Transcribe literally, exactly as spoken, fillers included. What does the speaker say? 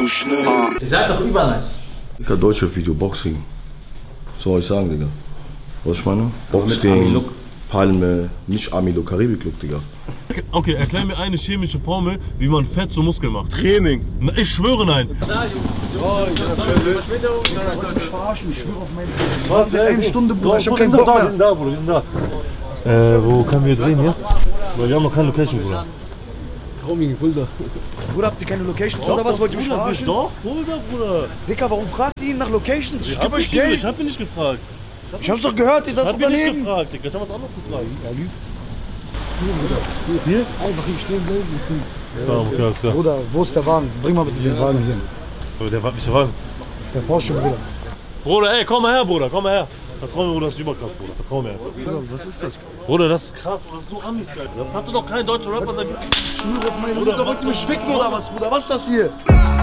schnell. Ihr seid doch übernice. Digga, Deutschrap-Video, Boxring. Was soll ich sagen, Digga? Was ich meine? Boxring, Palme, nicht Army-Look, Karibik-Look, Digga. Okay, erklär mir eine chemische Formel, wie man Fett zu Muskeln macht. Training. Na, ich schwöre, nein. Na, Jungs, Jungs, Verspätung. Ich verarschen, ich schwöre auf meine... Was, ey? Eine Stunde, Bruder, ich hab Wir keinen sind Bock da, wir mehr. sind da, Bruder, wir sind da. Äh, wo können wir drehen jetzt? Weil wir haben noch keine Location, Bruder. Roaming, Fulda. Bruder, habt ihr keine Locations oder was? Wollt ihr mich verarschen? Doch, Fulda, Bruder. Dicker, warum fragt ihr ihn nach Locations? Ich Ich geb hab, euch nicht, ich Geld. hab ihn nicht gefragt. Ich hab's doch gehört, ihr Ich seid hab ihn nicht Unternehmen. gefragt, Digga. Ich hab was anderes gefragt. Ja, lügt. Hier? Einfach hier stehen bleiben. Ja, okay, alles klar. Bruder, wo ist der Wagen? Bring mal bitte den Wagen hier. Aber der war nicht der Wagen. Der Porsche, Bruder. Bruder, ey, komm mal her, Bruder, komm mal her. Vertrau mir, Bruder, das ist überkrass, Bruder. Vertrau mir. Bruder, was ist das? Bruder, das ist krass, Bruder, das ist so Amis, Alter. Das hatte doch kein deutscher Rapper seit... Ich schwöre auf meine Mutter, wollt ihr mich ficken oder was, Bruder? Was ist das hier?